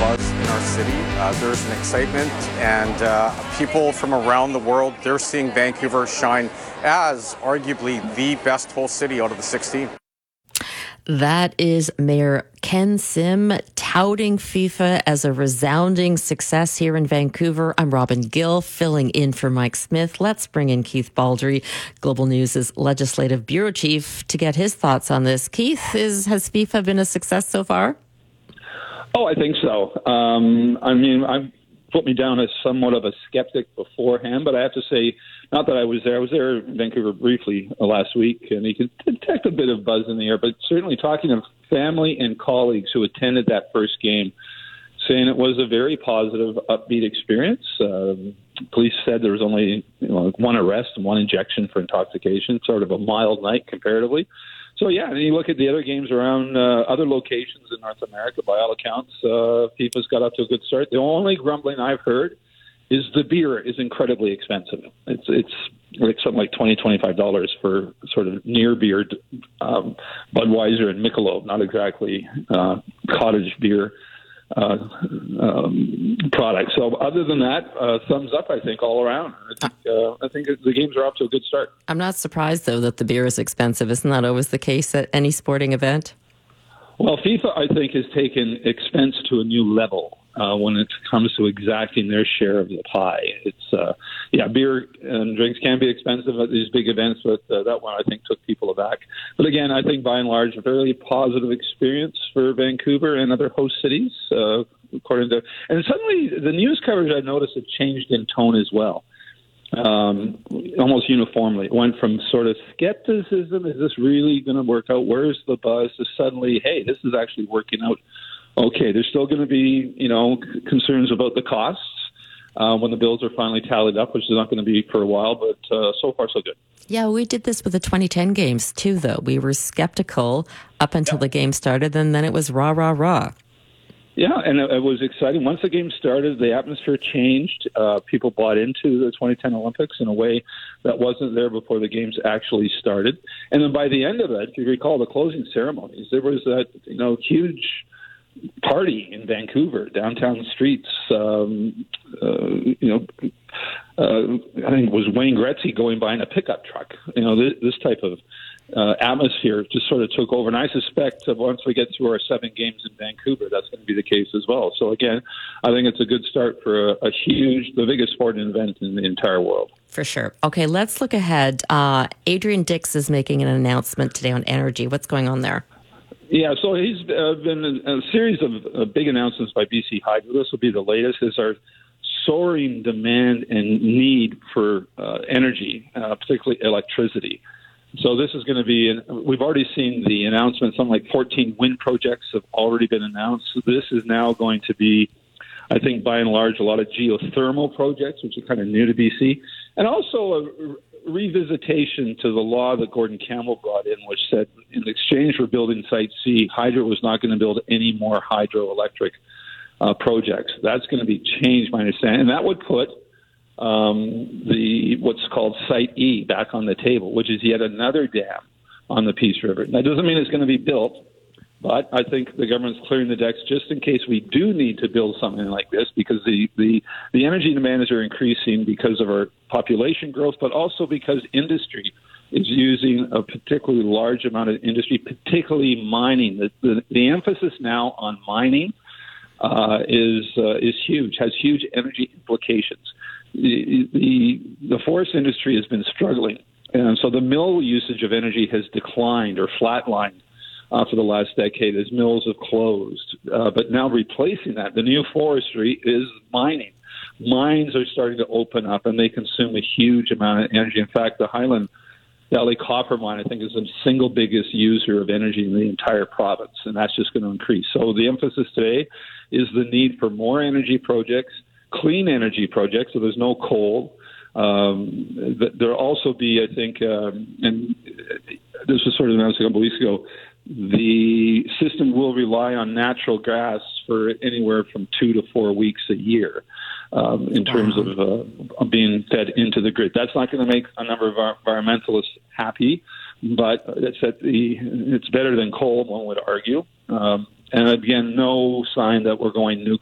buzz in our city. There's an excitement, and people from around the world, they're seeing Vancouver shine as arguably the best whole city out of the 16. That is Mayor Ken Sim touting FIFA as a resounding success here in Vancouver. I'm Robin Gill, filling in for Mike Smith. Let's bring in Keith Baldry, Global News' Legislative Bureau Chief, to get his thoughts on this. Keith, has FIFA been a success so far? Oh, I think so. I've put me down as somewhat of a skeptic beforehand, but I have to say, not that I was there in Vancouver briefly last week, and you could detect a bit of buzz in the air, but certainly talking to family and colleagues who attended that first game, saying it was a very positive, upbeat experience. Police said there was only one arrest and one injection for intoxication, sort of a mild night comparatively. So, yeah, and you look at the other games around other locations in North America, by all accounts, FIFA's got up to a good start. The only grumbling I've heard is the beer is incredibly expensive. It's like something like $20-$25 for sort of near beer, Budweiser and Michelob, not exactly cottage beer product. So other than that, thumbs up, I think, all around. I think the games are off to a good start. I'm not surprised, though, that the beer is expensive. Isn't that always the case at any sporting event? Well, FIFA, I think, has taken expense to a new level when it comes to exacting their share of the pie. It's beer and drinks can be expensive at these big events, but that one, I think, took people aback. But again, I think by and large, a very positive experience for Vancouver and other host cities, according to. And suddenly, the news coverage I noticed had changed in tone as well. Almost uniformly. It went from sort of skepticism, is this really going to work out? Where's the buzz? To suddenly, hey, this is actually working out. Okay, there's still going to be, concerns about the costs when the bills are finally tallied up, which is not going to be for a while, but so far so good. Yeah, we did this with the 2010 games too, though. We were skeptical up until the game started, and then it was rah, rah, rah. Yeah, and it was exciting. Once the game started, the atmosphere changed. People bought into the 2010 Olympics in a way that wasn't there before the games actually started. And then by the end of it, if you recall the closing ceremonies, there was that huge party in Vancouver, downtown streets. I think it was Wayne Gretzky going by in a pickup truck. This type of atmosphere just sort of took over. And I suspect that once we get through our 7 games in Vancouver, that's going to be the case as well. So again, I think it's a good start for the biggest sporting event in the entire world. For sure. Okay, let's look ahead. Adrian Dix is making an announcement today on energy. What's going on there? Yeah, so he's been a series of big announcements by BC Hydro. This will be the latest. Is our soaring demand and need for energy, particularly electricity. So this is going to be, we've already seen the announcement, something like 14 wind projects have already been announced. So this is now going to be, I think, by and large, a lot of geothermal projects, which are kind of new to BC, and also a revisitation to the law that Gordon Campbell brought in, which said in exchange for building Site C, Hydro was not going to build any more hydroelectric projects. That's going to be changed, my understanding, and that would put what's called Site E back on the table, which is yet another dam on the Peace River. That doesn't mean it's going to be built, but I think the government's clearing the decks just in case we do need to build something like this, because the energy demands are increasing because of our population growth, but also because industry is using a particularly large amount of industry, particularly mining. The emphasis now on mining is huge, has huge energy implications. The forest industry has been struggling, and so the mill usage of energy has declined or flatlined for the last decade as mills have closed. But now replacing that, the new forestry is mining. Mines are starting to open up, and they consume a huge amount of energy. In fact, the Highland Valley Copper Mine, I think, is the single biggest user of energy in the entire province, and that's just going to increase. So the emphasis today is the need for more energy projects, clean energy projects, so there's no coal. There'll also be, I think, and this was sort of announced a couple weeks ago, the system will rely on natural gas for anywhere from 2 to 4 weeks a year in terms of being fed into the grid. That's not going to make a number of environmentalists happy, but it's better than coal, one would argue. And again, no sign that we're going nuclear.